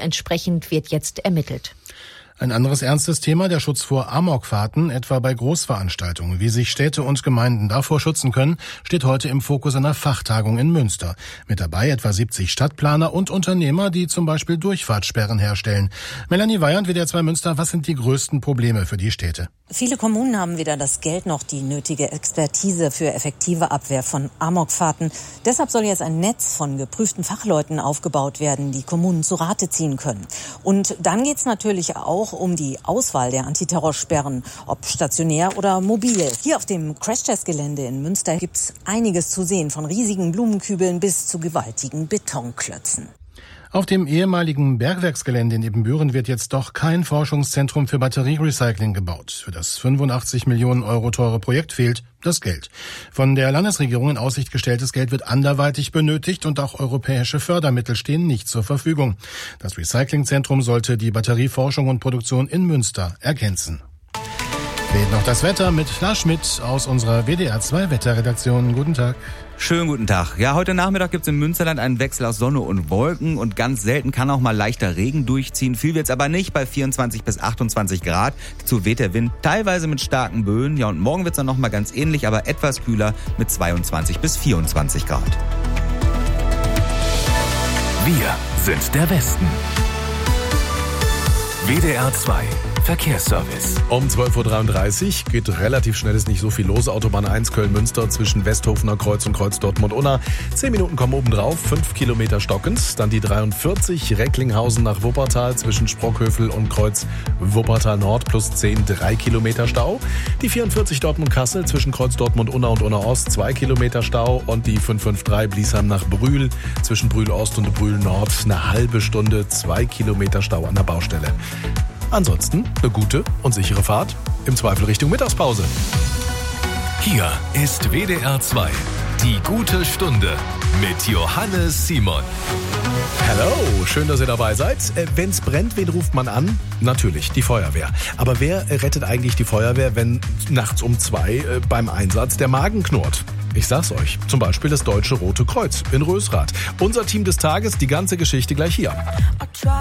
Entsprechend wird jetzt ermittelt. Ein anderes ernstes Thema, der Schutz vor Amokfahrten, etwa bei Großveranstaltungen. Wie sich Städte und Gemeinden davor schützen können, steht heute im Fokus einer Fachtagung in Münster. Mit dabei etwa 70 Stadtplaner und Unternehmer, die zum Beispiel Durchfahrtssperren herstellen. Melanie Weyand, WDR 2 Münster, was sind die größten Probleme für die Städte? Viele Kommunen haben weder das Geld noch die nötige Expertise für effektive Abwehr von Amokfahrten. Deshalb soll jetzt ein Netz von geprüften Fachleuten aufgebaut werden, die Kommunen zu Rate ziehen können. Und dann geht es natürlich auch um die Auswahl der Antiterrorsperren, ob stationär oder mobil. Hier auf dem Crashtest-Gelände in Münster gibt es einiges zu sehen, von riesigen Blumenkübeln bis zu gewaltigen Betonklötzen. Auf dem ehemaligen Bergwerksgelände in Ibbenbüren wird jetzt doch kein Forschungszentrum für Batterierecycling gebaut. Für das 85 Millionen Euro teure Projekt fehlt das Geld. Von der Landesregierung in Aussicht gestelltes Geld wird anderweitig benötigt und auch europäische Fördermittel stehen nicht zur Verfügung. Das Recyclingzentrum sollte die Batterieforschung und Produktion in Münster ergänzen. Weht noch das Wetter mit Lars Schmidt aus unserer WDR 2 Wetterredaktion. Guten Tag. Schönen guten Tag. Ja, heute Nachmittag gibt es im Münsterland einen Wechsel aus Sonne und Wolken und ganz selten kann auch mal leichter Regen durchziehen. Viel wird's aber nicht, bei 24 bis 28 Grad. Dazu weht der Wind teilweise mit starken Böen. Ja, und morgen wird's dann noch mal ganz ähnlich, aber etwas kühler mit 22 bis 24 Grad. Wir sind der Westen. WDR 2 Verkehrsservice. Um 12.33 Uhr geht relativ schnell, ist nicht so viel los. Autobahn 1 Köln-Münster zwischen Westhofener Kreuz und Kreuz Dortmund-Unna. 10 Minuten kommen obendrauf, 5 Kilometer stockend. Dann die 43 Recklinghausen nach Wuppertal zwischen Sprockhövel und Kreuz Wuppertal Nord plus 10, 3 Kilometer Stau. Die 44 Dortmund-Kassel zwischen Kreuz Dortmund-Unna und Unna-Ost 2 Kilometer Stau. Und die 553 Bliesheim nach Brühl zwischen Brühl-Ost und Brühl-Nord eine halbe Stunde, 2 Kilometer Stau an der Baustelle. Ansonsten eine gute und sichere Fahrt, im Zweifel Richtung Mittagspause. Hier ist WDR 2, die gute Stunde mit Johannes Simon. Hallo, schön, dass ihr dabei seid. Wenn's brennt, wen ruft man an? Natürlich, die Feuerwehr. Aber wer rettet eigentlich die Feuerwehr, wenn nachts um 2 beim Einsatz der Magen knurrt? Ich sag's euch, zum Beispiel das Deutsche Rote Kreuz in Rösrath. Unser Team des Tages, die ganze Geschichte gleich hier.